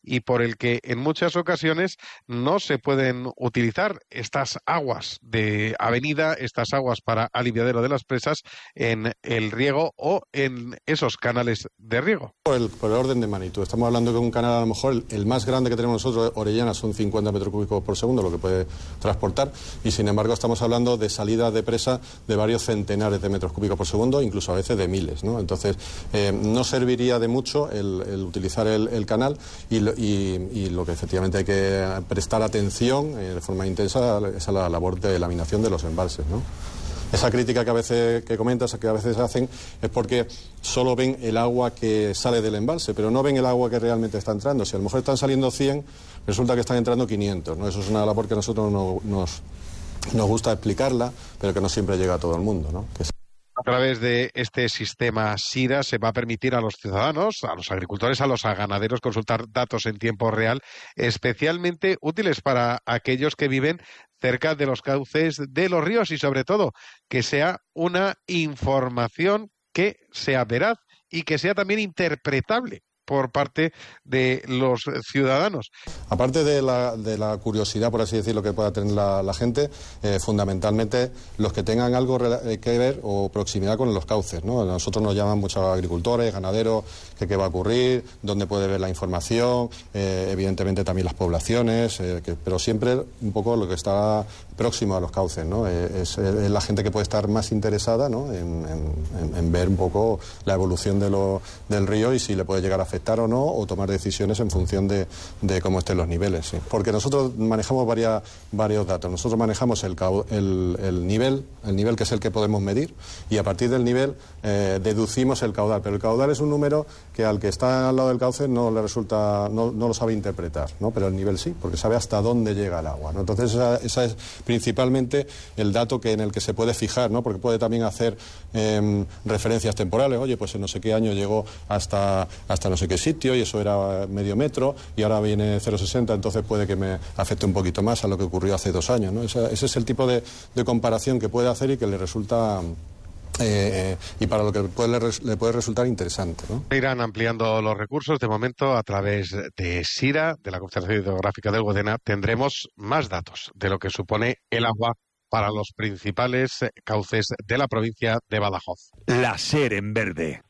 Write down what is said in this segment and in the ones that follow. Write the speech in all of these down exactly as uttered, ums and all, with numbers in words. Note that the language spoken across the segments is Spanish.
y por el que en muchas ocasiones no se pueden utilizar estas aguas de avenida, estas aguas para aliviadero de las presas en el riego o en esos canales de riego. Por el, por el orden de magnitud, estamos hablando de un canal a lo mejor el, el más grande que tenemos nosotros, Orellana, son cincuenta metros cúbicos por segundo, lo que puede transportar, y sin embargo estamos hablando de salidas de presa de varios centenares de metros cúbicos por segundo, incluso a veces de miles, ¿no? Entonces, eh, no serviría de mucho el, el utilizar el, el canal y lo, y, y lo que efectivamente hay que prestar atención eh, de forma intensa es a la labor de laminación de los embalses, ¿no? Esa crítica que a veces que comentas, que a veces hacen, es porque solo ven el agua que sale del embalse, pero no ven el agua que realmente está entrando. Si a lo mejor están saliendo cien, resulta que están entrando quinientos, ¿no? Eso es una labor que a nosotros no, nos, nos gusta explicarla, pero que no siempre llega a todo el mundo, ¿no? Que es... A través de este sistema SIRA se va a permitir a los ciudadanos, a los agricultores, a los ganaderos consultar datos en tiempo real, especialmente útiles para aquellos que viven cerca de los cauces de los ríos y sobre todo que sea una información que sea veraz y que sea también interpretable por parte de los ciudadanos. Aparte de la, de la curiosidad, por así decirlo, que pueda tener la, la gente, eh, fundamentalmente los que tengan algo que ver o proximidad con los cauces, ¿no? A nosotros nos llaman muchos agricultores, ganaderos, que qué va a ocurrir, dónde puede ver la información, eh, evidentemente también las poblaciones, eh, que, pero siempre un poco lo que está próximo a los cauces, ¿no? Eh, es, es la gente que puede estar más interesada, ¿no? en, en, en ver un poco la evolución de lo, del río y si le puede llegar a afectar o no, o tomar decisiones en función de, de cómo estén los niveles, ¿sí? Porque nosotros manejamos varias, varios datos. Nosotros manejamos el, el, el nivel, el nivel que es el que podemos medir, y a partir del nivel eh, deducimos el caudal. Pero el caudal es un número que al que está al lado del cauce no le resulta, no, no lo sabe interpretar, ¿no? Pero el nivel sí, porque sabe hasta dónde llega el agua, ¿no? Entonces esa, esa es principalmente el dato que en el que se puede fijar, ¿no? Porque puede también hacer eh, referencias temporales. Oye, pues en no sé qué año llegó hasta, hasta no sé qué sitio y eso era medio metro y ahora viene cero coma sesenta, entonces puede que me afecte un poquito más a lo que ocurrió hace dos años, ¿no? Ese, ese es el tipo de, de comparación que puede hacer y que le resulta... Eh, y para lo que puede, le puede resultar interesante, ¿no? Irán ampliando los recursos. De momento, a través de SIRA, de la Confederación Hidrográfica del Guadiana, tendremos más datos de lo que supone el agua para los principales cauces de la provincia de Badajoz. La SER en verde.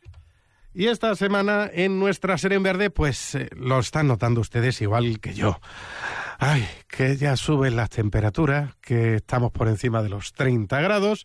Y esta semana en nuestra SER en verde, pues eh, lo están notando ustedes igual que yo. Ay, que ya suben las temperaturas, que estamos por encima de los treinta grados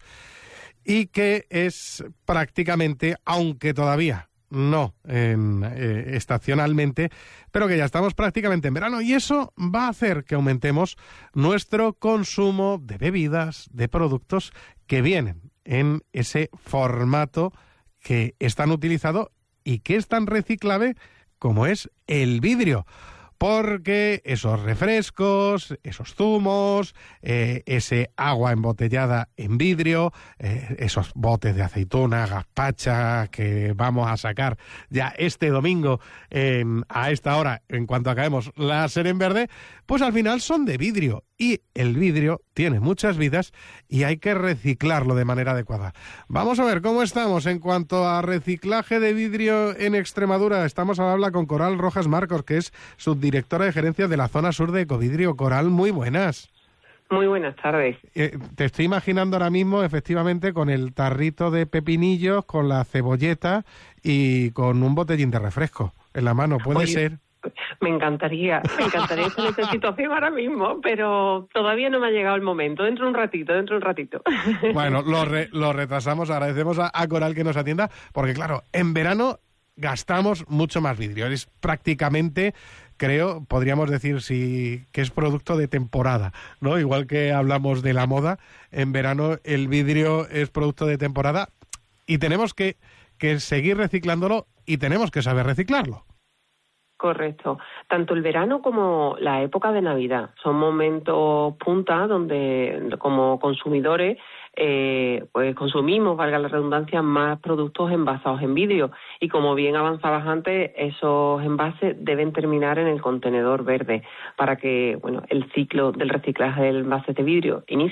y que es prácticamente, aunque todavía no en, eh, estacionalmente, pero que ya estamos prácticamente en verano y eso va a hacer que aumentemos nuestro consumo de bebidas, de productos que vienen en ese formato que es tan utilizado y que es tan reciclable como es el vidrio. Porque esos refrescos, esos zumos, eh, ese agua embotellada en vidrio, eh, esos botes de aceituna, gazpacha que vamos a sacar ya este domingo eh, a esta hora, en cuanto acabemos la SER en verde, pues al final son de vidrio. Y el vidrio tiene muchas vidas y hay que reciclarlo de manera adecuada. Vamos a ver cómo estamos en cuanto a reciclaje de vidrio en Extremadura. Estamos al habla con Coral Rojas Marcos, que es subdirectora de gerencia de la zona sur de Ecovidrio. Coral, muy buenas. Muy buenas tardes. Eh, te estoy imaginando ahora mismo, efectivamente, con el tarrito de pepinillos, con la cebolleta y con un botellín de refresco en la mano. ¿Puede Oye, ser? Me encantaría, me encantaría estar en esta situación ahora mismo, pero todavía no me ha llegado el momento. Dentro de un ratito, dentro de un ratito. Bueno, lo, re, lo retrasamos, agradecemos a, a Coral que nos atienda, porque claro, en verano gastamos mucho más vidrio. Es prácticamente, creo, podríamos decir sí, que es producto de temporada, ¿no? Igual que hablamos de la moda, en verano el vidrio es producto de temporada y tenemos que, que seguir reciclándolo y tenemos que saber reciclarlo. Correcto. Tanto el verano como la época de Navidad son momentos punta donde como consumidores eh, pues consumimos, valga la redundancia, más productos envasados en vidrio y como bien avanzabas antes, esos envases deben terminar en el contenedor verde para que bueno el ciclo del reciclaje del envase de vidrio inicie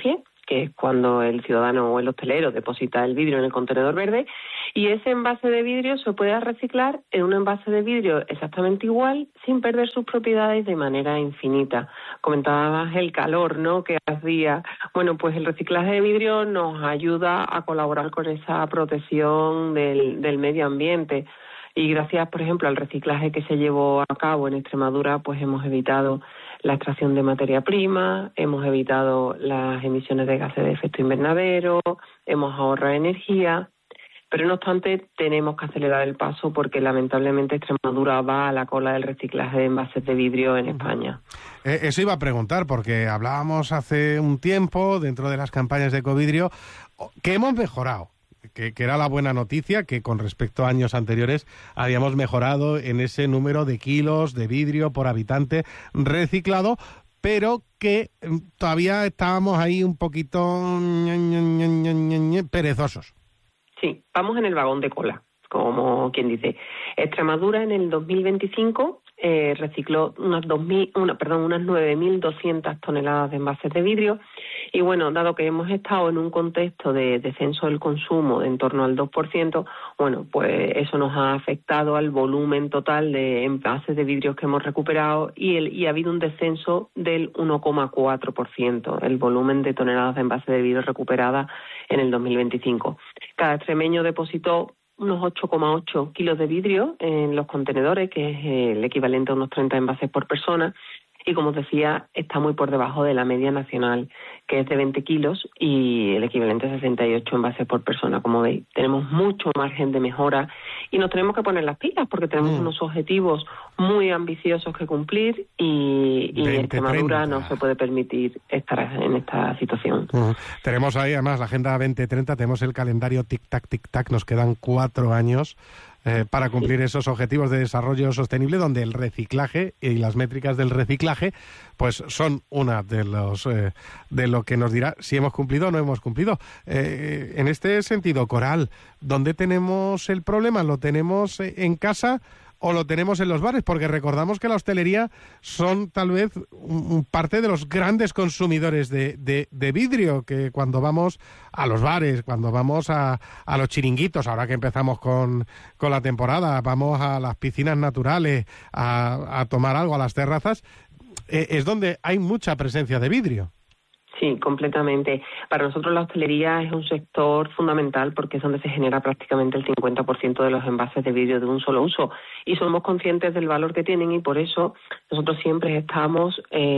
que es cuando el ciudadano o el hostelero deposita el vidrio en el contenedor verde, y ese envase de vidrio se puede reciclar en un envase de vidrio exactamente igual, sin perder sus propiedades de manera infinita. Comentabas el calor, ¿no?, que hacía. Bueno, pues el reciclaje de vidrio nos ayuda a colaborar con esa protección del, del medio ambiente. Y gracias, por ejemplo, al reciclaje que se llevó a cabo en Extremadura, pues hemos evitado la extracción de materia prima, hemos evitado las emisiones de gases de efecto invernadero, hemos ahorrado energía, pero no obstante tenemos que acelerar el paso porque lamentablemente Extremadura va a la cola del reciclaje de envases de vidrio en España. Eh, eso iba a preguntar, porque hablábamos hace un tiempo, dentro de las campañas de Ecovidrio, que hemos mejorado. Que, que era la buena noticia, que con respecto a años anteriores habíamos mejorado en ese número de kilos de vidrio por habitante reciclado, pero que todavía estábamos ahí un poquito perezosos. Sí, vamos en el vagón de cola, como quien dice. Extremadura en el dos mil veinticinco eh, recicló unas dos mil, una, perdón, unas nueve mil doscientas toneladas de envases de vidrio. Y bueno, dado que hemos estado en un contexto de descenso del consumo de en torno al dos por ciento, bueno, pues eso nos ha afectado al volumen total de envases de vidrio que hemos recuperado y, el, y ha habido un descenso del uno coma cuatro por ciento, el volumen de toneladas de envases de vidrio recuperadas en el dos mil veinticinco. Cada extremeño depositó unos ocho coma ocho kilos de vidrio en los contenedores, que es el equivalente a unos treinta envases por persona. Y como os decía, está muy por debajo de la media nacional, que es de veinte kilos y el equivalente a sesenta y ocho envases por persona. Como veis, tenemos mucho margen de mejora y nos tenemos que poner las pilas porque tenemos mm. unos objetivos muy ambiciosos que cumplir y, y Extremadura no se puede permitir estar en esta situación. Uh-huh. Tenemos ahí además la Agenda veinte treinta, tenemos el calendario tic-tac, tic-tac, nos quedan cuatro años Eh, para cumplir esos objetivos de desarrollo sostenible, donde el reciclaje y las métricas del reciclaje pues son una de los eh, de lo que nos dirá si hemos cumplido o no hemos cumplido. Eh, en este sentido, Coral, ¿dónde tenemos el problema? ¿Lo tenemos en casa o lo tenemos en los bares? Porque recordamos que la hostelería son tal vez un, parte de los grandes consumidores de, de, de vidrio, que cuando vamos a los bares, cuando vamos a, a los chiringuitos, ahora que empezamos con, con la temporada, vamos a las piscinas naturales, a, a tomar algo, a las terrazas, eh, es donde hay mucha presencia de vidrio. Sí, completamente. Para nosotros la hostelería es un sector fundamental porque es donde se genera prácticamente el cincuenta por ciento de los envases de vidrio de un solo uso y somos conscientes del valor que tienen y por eso nosotros siempre estamos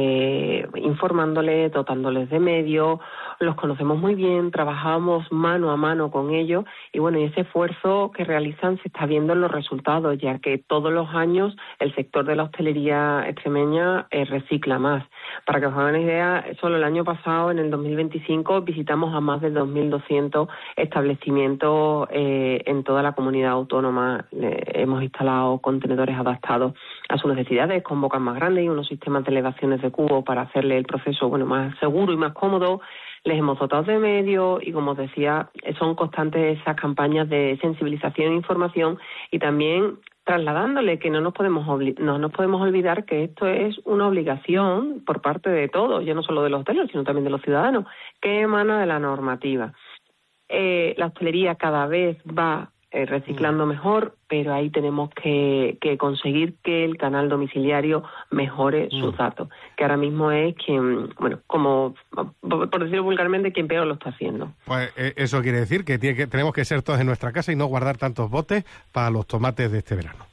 eh, informándoles, dotándoles de medios, los conocemos muy bien, trabajamos mano a mano con ellos y bueno, y ese esfuerzo que realizan se está viendo en los resultados, ya que todos los años el sector de la hostelería extremeña eh, recicla más. Para que os hagan una idea, solo el año pasado, en el dos mil veinticinco, visitamos a más de dos mil doscientos establecimientos eh, en toda la comunidad autónoma. Eh, hemos instalado contenedores adaptados a sus necesidades, con bocas más grandes y unos sistemas de elevaciones de cubo para hacerle el proceso bueno más seguro y más cómodo. Les hemos dotado de medios y, como os decía, son constantes esas campañas de sensibilización e información y también trasladándole que no nos podemos obli- no nos podemos olvidar que esto es una obligación por parte de todos, ya no solo de los hosteleros, sino también de los ciudadanos, que emana de la normativa. Eh, la hostelería cada vez va eh, reciclando mejor, pero ahí tenemos que, que conseguir que el canal domiciliario mejore mm. sus datos, que ahora mismo es quien, bueno, como por decirlo vulgarmente, quien peor lo está haciendo. Pues eh, eso quiere decir que, tiene que tenemos que ser todos en nuestra casa y no guardar tantos botes para los tomates de este verano.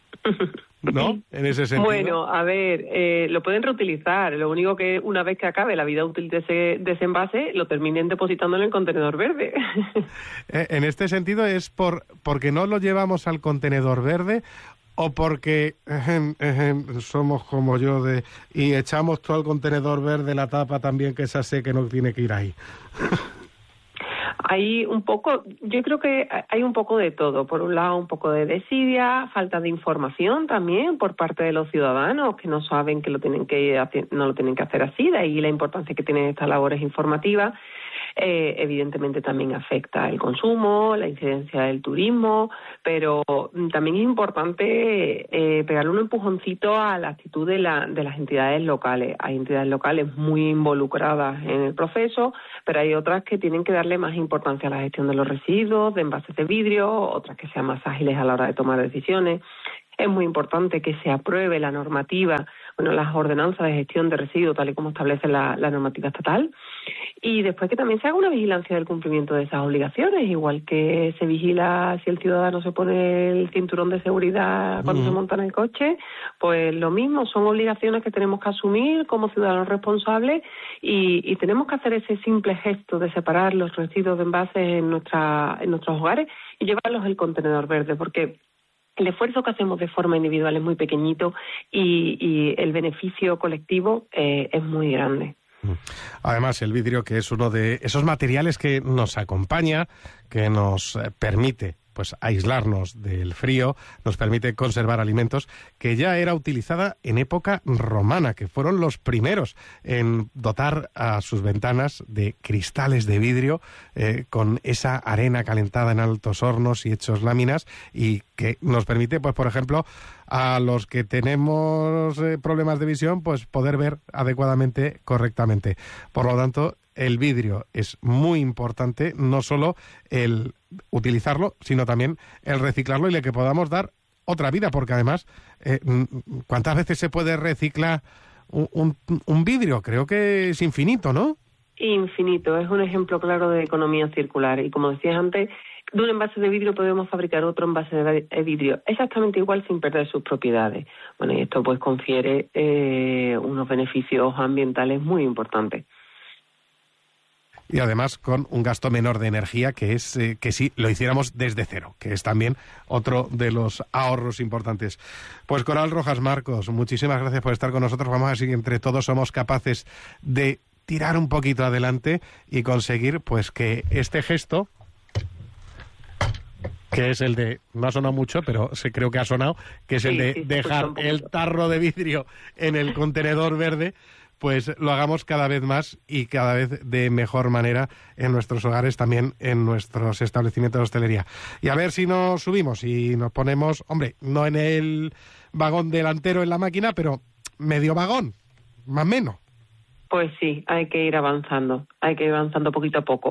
¿No? En ese sentido. Bueno, a ver, eh, lo pueden reutilizar. Lo único que una vez que acabe la vida útil de ese, de ese envase, lo terminen depositando en el contenedor verde. En este sentido es por porque no lo llevamos al contenedor verde o porque ejem, ejem, somos como yo de y echamos todo al contenedor verde la tapa también, que esa sé que no tiene que ir ahí. Hay un poco, yo creo que hay un poco de todo. Por un lado, un poco de desidia, falta de información también por parte de los ciudadanos que no saben que lo tienen que hacer, no lo tienen que hacer así, de ahí la importancia que tienen estas labores informativas. Eh, evidentemente también afecta el consumo, la incidencia del turismo, pero también es importante eh, pegarle un empujoncito a la actitud de, la, de las entidades locales. Hay entidades locales muy involucradas en el proceso, pero hay otras que tienen que darle más importancia a la gestión de los residuos, de envases de vidrio, otras que sean más ágiles a la hora de tomar decisiones. Es muy importante que se apruebe la normativa, bueno, las ordenanzas de gestión de residuos, tal y como establece la, la normativa estatal, y después que también se haga una vigilancia del cumplimiento de esas obligaciones, igual que se vigila si el ciudadano se pone el cinturón de seguridad cuando uh-huh. se monta en el coche, pues lo mismo, son obligaciones que tenemos que asumir como ciudadanos responsables y, y tenemos que hacer ese simple gesto de separar los residuos de envases en, nuestra, en nuestros hogares y llevarlos al contenedor verde, porque el esfuerzo que hacemos de forma individual es muy pequeñito y, y el beneficio colectivo eh, es muy grande. Además, el vidrio, que es uno de esos materiales que nos acompaña, que nos permite pues aislarnos del frío, nos permite conservar alimentos, que ya era utilizada en época romana, que fueron los primeros en dotar a sus ventanas de cristales de vidrio eh, con esa arena calentada en altos hornos y hechos láminas, y que nos permite, pues por ejemplo, a los que tenemos eh, problemas de visión, pues poder ver adecuadamente, correctamente. Por lo tanto, el vidrio es muy importante, no solo el utilizarlo, sino también el reciclarlo y el que podamos dar otra vida, porque además, eh, ¿cuántas veces se puede reciclar un, un, un vidrio? Creo que es infinito, ¿no? Infinito, es un ejemplo claro de economía circular y, como decías antes, de un envase de vidrio podemos fabricar otro envase de vidrio exactamente igual sin perder sus propiedades. Bueno, y esto pues confiere eh, unos beneficios ambientales muy importantes. Y además con un gasto menor de energía, que es eh, que si lo hiciéramos desde cero, que es también otro de los ahorros importantes. Pues Coral Rojas Marcos, muchísimas gracias por estar con nosotros. Vamos a ver si entre todos somos capaces de tirar un poquito adelante y conseguir pues que este gesto, que es el de, no ha sonado mucho, pero sí, creo que ha sonado, que es el sí, de sí, dejar el tarro de vidrio en el contenedor verde, pues lo hagamos cada vez más y cada vez de mejor manera en nuestros hogares, también en nuestros establecimientos de hostelería. Y a ver si nos subimos y nos ponemos, hombre, no en el vagón delantero en la máquina, pero medio vagón, más o menos. Pues sí, hay que ir avanzando, hay que ir avanzando poquito a poco.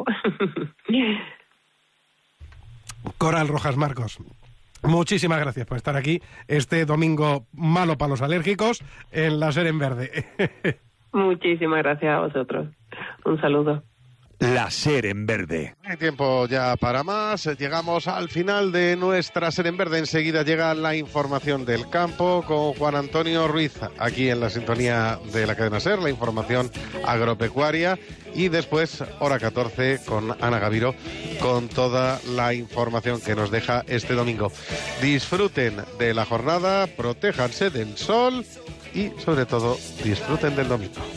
Coral Rojas Marcos, muchísimas gracias por estar aquí este domingo malo para los alérgicos en la SER en Verde. Muchísimas gracias a vosotros. Un saludo. La SER en Verde. No hay tiempo ya para más. Llegamos al final de nuestra SER en Verde. Enseguida llega la información del campo con Juan Antonio Ruiz, aquí en la sintonía de la cadena SER, la información agropecuaria. Y después, hora catorce, con Ana Gaviro, con toda la información que nos deja este domingo. Disfruten de la jornada, protéjanse del sol y, sobre todo, disfruten del domingo.